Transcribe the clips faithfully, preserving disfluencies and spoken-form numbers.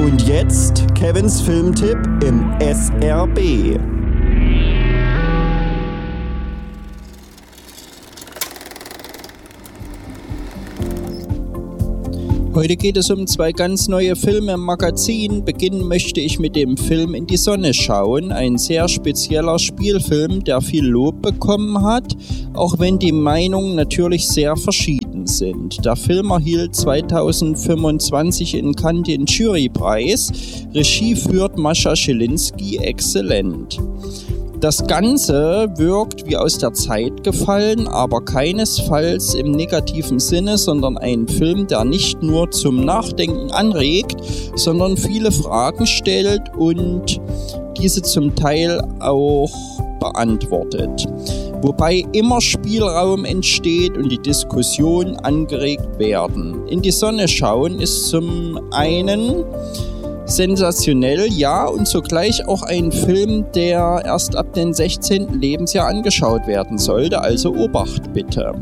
Und jetzt Kevins Filmtipp im S R B. Heute geht es um zwei ganz neue Filme im Magazin. Beginnen möchte ich mit dem Film In die Sonne schauen, ein sehr spezieller Spielfilm, der viel Lob bekommen hat, auch wenn die Meinungen natürlich sehr verschieden sind. Der Film erhielt zweitausendfünfundzwanzig in Cannes den Jurypreis. Regie führt Mascha Schilinski exzellent. Das Ganze wirkt wie aus der Zeit gefallen, aber keinesfalls im negativen Sinne, sondern ein Film, der nicht nur zum Nachdenken anregt, sondern viele Fragen stellt und diese zum Teil auch beantwortet. Wobei immer Spielraum entsteht und die Diskussion angeregt werden. In die Sonne schauen ist zum einen sensationell, ja, und zugleich auch ein Film, der erst ab dem sechzehnten Lebensjahr angeschaut werden sollte, also Obacht bitte.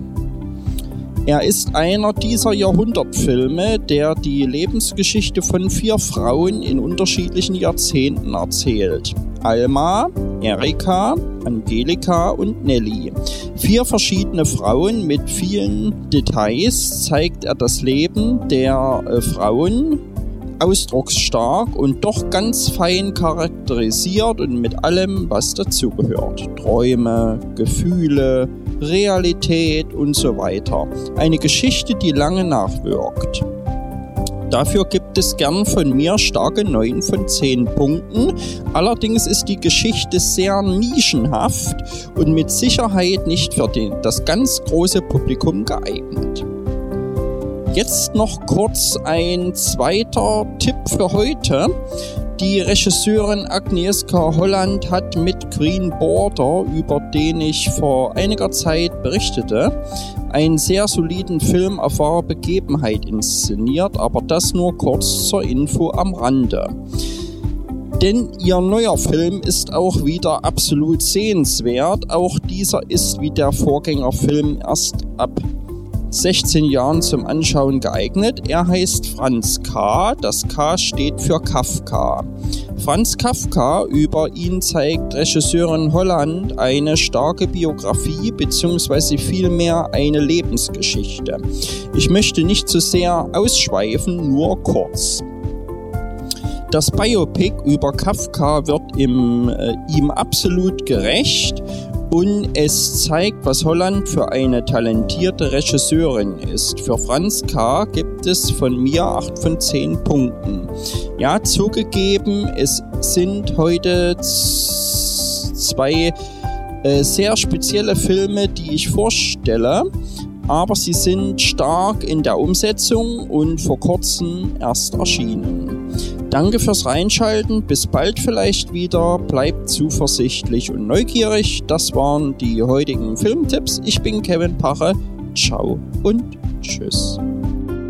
Er ist einer dieser Jahrhundertfilme, der die Lebensgeschichte von vier Frauen in unterschiedlichen Jahrzehnten erzählt. Alma, Erika, Angelika und Nelly. Vier verschiedene Frauen mit vielen Details zeigt er das Leben der äh, Frauen, ausdrucksstark und doch ganz fein charakterisiert und mit allem, was dazugehört. Träume, Gefühle, Realität und so weiter. Eine Geschichte, die lange nachwirkt. Dafür gibt es gern von mir starke neun von zehn Punkten. Allerdings ist die Geschichte sehr nischenhaft und mit Sicherheit nicht für den, das ganz große Publikum geeignet. Jetzt noch kurz ein zweiter Tipp für heute. Die Regisseurin Agnieszka Holland hat mit Green Border, über den ich vor einiger Zeit berichtete, einen sehr soliden Film auf wahrer Begebenheit inszeniert, aber das nur kurz zur Info am Rande. Denn ihr neuer Film ist auch wieder absolut sehenswert. Auch dieser ist wie der Vorgängerfilm erst ab sechzehn Jahren zum Anschauen geeignet. Er heißt Franz K. Das K steht für Kafka. Franz Kafka, über ihn zeigt Regisseurin Holland eine starke Biografie bzw. vielmehr eine Lebensgeschichte. Ich möchte nicht zu sehr ausschweifen, nur kurz. Das Biopic über Kafka wird im, äh, ihm absolut gerecht. Und es zeigt, was Holland für eine talentierte Regisseurin ist. Für Franz K. gibt es von mir acht von zehn Punkten. Ja, zugegeben, es sind heute z- zwei äh, sehr spezielle Filme, die ich vorstelle, aber sie sind stark in der Umsetzung und vor kurzem erst erschienen. Danke fürs Reinschalten, bis bald vielleicht wieder, bleibt zuversichtlich und neugierig. Das waren die heutigen Filmtipps. Ich bin Kevin Pache, ciao und tschüss.